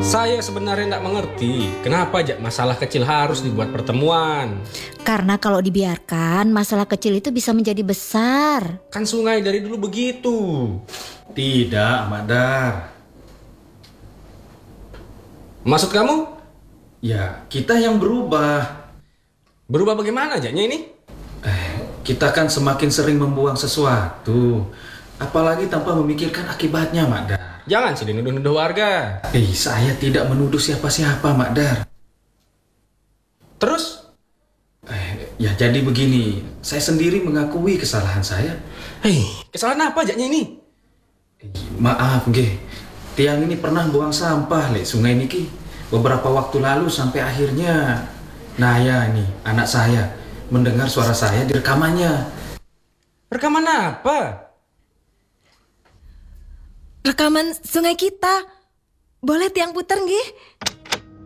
Saya sebenarnya tidak mengerti kenapa aja masalah kecil harus dibuat pertemuan. Karena kalau dibiarkan, masalah kecil itu bisa menjadi besar. Kan sungai dari dulu begitu. Tidak, Ahmad Dar. Maksud kamu? Ya, kita yang berubah. Berubah bagaimana ajaknya ini? Kita kan semakin sering membuang sesuatu. Apalagi tanpa memikirkan akibatnya, Ahmad Dar. Jangan sih nuduh-nuduh warga. Saya tidak menuduh siapa-siapa, Ahmad Dar. Terus? Ya jadi begini, saya sendiri mengakui kesalahan saya. Kesalahan apa ajaknya ini? Maaf, nggih. Tiang ini pernah buang sampah lek sungai niki beberapa waktu lalu sampai akhirnya Naya nih, anak saya, mendengar suara saya di rekamannya. Rekaman apa? Rekaman sungai kita. Boleh tiang puter nggih?